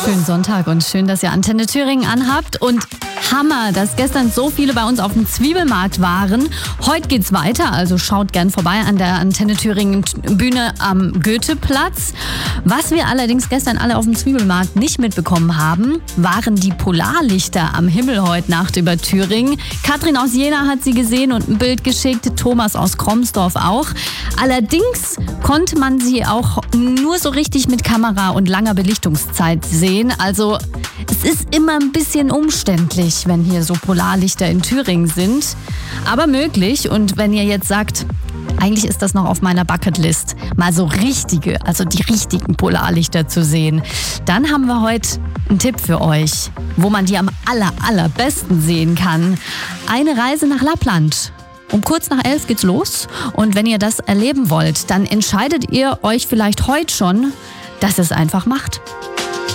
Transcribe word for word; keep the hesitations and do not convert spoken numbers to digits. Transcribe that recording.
Schönen Sonntag und schön, dass ihr Antenne Thüringen anhabt. Und Hammer, dass gestern so viele bei uns auf dem Zwiebelmarkt waren. Heute geht's weiter, also schaut gern vorbei an der Antenne Thüringen Bühne am Goetheplatz. Was wir allerdings gestern alle auf dem Zwiebelmarkt nicht mitbekommen haben, waren die Polarlichter am Himmel heute Nacht über Thüringen. Katrin aus Jena hat sie gesehen und ein Bild geschickt, Thomas aus Kromsdorf auch. Allerdings konnte man sie auch nur so richtig mit Kamera und langer Belichtungszeit sehen. Also es ist immer ein bisschen umständlich, wenn hier so Polarlichter in Thüringen sind. Aber möglich. Und wenn ihr jetzt sagt, eigentlich ist das noch auf meiner Bucketlist, mal so richtige, also die richtigen Polarlichter zu sehen, dann haben wir heute einen Tipp für euch, wo man die am aller, allerbesten sehen kann. Eine Reise nach Lappland. Um kurz nach elf geht's los. Und wenn ihr das erleben wollt, dann entscheidet ihr euch vielleicht heute schon, dass ihr es einfach macht.